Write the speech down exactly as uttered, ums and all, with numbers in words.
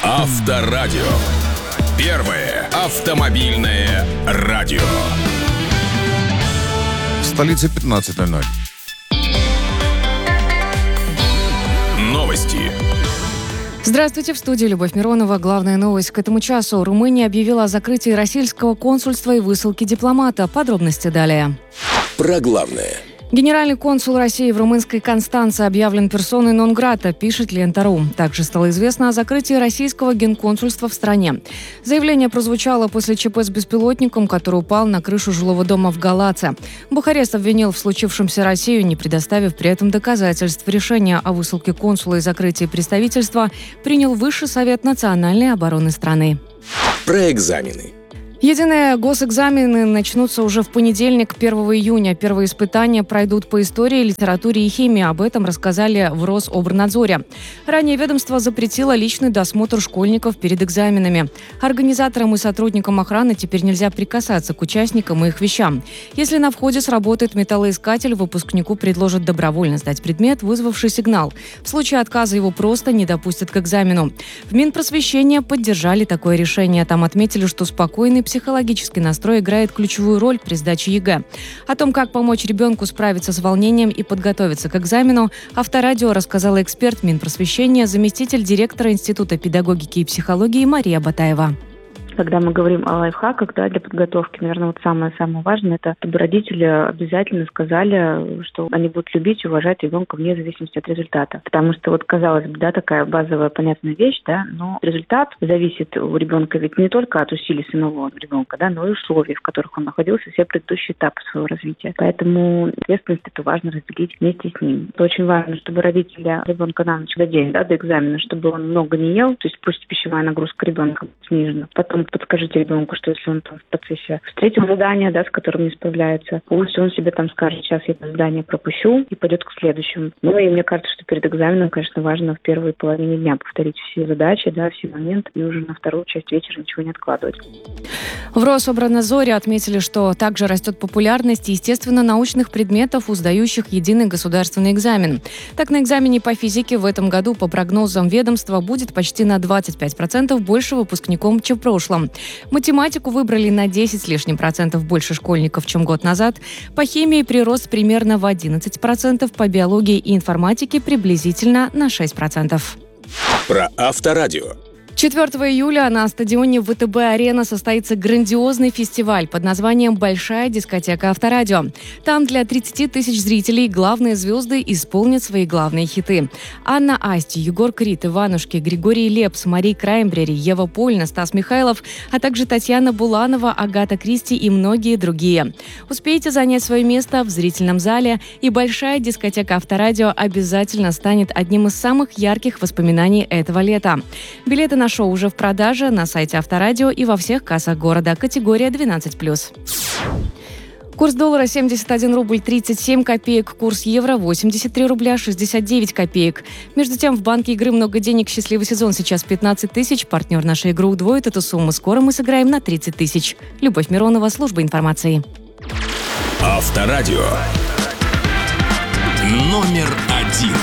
Авторадио. Первое автомобильное радио. В столице пятнадцать ноль ноль. Новости. Здравствуйте, в студии Любовь Миронова. Главная новость к этому часу. Румыния объявила о закрытии российского консульства и высылке дипломата. Подробности далее. Про главное. Генеральный консул России в румынской Констанце объявлен персоной нон-грата, пишет Лента.ру. Также стало известно о закрытии российского генконсульства в стране. Заявление прозвучало после ЧП с беспилотником, который упал на крышу жилого дома в Галаце. Бухарест обвинил в случившемся Россию, не предоставив при этом доказательств. Решение о высылке консула и закрытии представительства принял Высший совет национальной обороны страны. Про экзамены. Единые госэкзамены начнутся уже в понедельник, первого июня. Первые испытания пройдут по истории, литературе и химии. Об этом рассказали в Рособорнадзоре. Ранее ведомство запретило личный досмотр школьников перед экзаменами. Организаторам и сотрудникам охраны теперь нельзя прикасаться к участникам и их вещам. Если на входе сработает металлоискатель, выпускнику предложат добровольно сдать предмет, вызвавший сигнал. В случае отказа его просто не допустят к экзамену. В Минпросвещения поддержали такое решение. Там отметили, что спокойный психологический настрой играет ключевую роль при сдаче ЕГЭ. О том, как помочь ребенку справиться с волнением и подготовиться к экзамену, Авторадио рассказала эксперт Минпросвещения, заместитель директора Института педагогики и психологии Мария Батаева. Когда мы говорим о лайфхаках, да, для подготовки, наверное, вот самое-самое важное, это чтобы родители обязательно сказали, что они будут любить и уважать ребенка вне зависимости от результата. Потому что, вот, казалось бы, да, такая базовая понятная вещь, да, но результат зависит у ребенка ведь не только от усилий самого ребенка, да, но и условий, в которых он находился все предыдущие этапы своего развития. Поэтому ответственность это важно разделить вместе с ним. Это очень важно, чтобы родители ребенка на ночь за день, да, до экзамена, чтобы он много не ел, то есть пусть пищевая нагрузка ребенка снижена. Потом подскажите ребенку, что если он там в процессе встретил задание, да, с которым не справляется, пусть он себе там скажет, сейчас я это задание пропущу и пойдет к следующему. Ну и мне кажется, что перед экзаменом, конечно, важно в первой половине дня повторить все задачи, да, все моменты, и уже на вторую часть вечера ничего не откладывать. В Рособорнадзоре отметили, что также растет популярность естественно-научных предметов у сдающих единый государственный экзамен. Так, на экзамене по физике в этом году, по прогнозам ведомства, будет почти на двадцать пять процентов больше выпускников, чем в прошлом. Математику выбрали на десять с лишним процентов больше школьников, чем год назад. По химии прирост примерно в одиннадцать процентов, по биологии и информатике приблизительно на шесть процентов. Про Авторадио. четвёртого июля на стадионе ВТБ-арена состоится грандиозный фестиваль под названием «Большая дискотека Авторадио». Там для тридцати тысяч зрителей главные звезды исполнят свои главные хиты. Анна Асти, Егор Крид, Иванушки, Григорий Лепс, Мария Краймбрери, Ева Польна, Стас Михайлов, а также Татьяна Буланова, Агата Кристи и многие другие. Успейте занять свое место в зрительном зале, и «Большая дискотека Авторадио» обязательно станет одним из самых ярких воспоминаний этого лета. Билеты на шоу уже в продаже на сайте Авторадио и во всех кассах города. Категория двенадцать плюс. Курс доллара семьдесят один рубль тридцать семь копеек, курс евро восемьдесят три рубля шестьдесят девять копеек. Между тем, в банке игры «Много денег», счастливый сезон сейчас пятнадцать тысяч. Партнер нашей игры удвоит эту сумму. Скоро мы сыграем на тридцать тысяч. Любовь Миронова, служба информации. Авторадио. Номер один.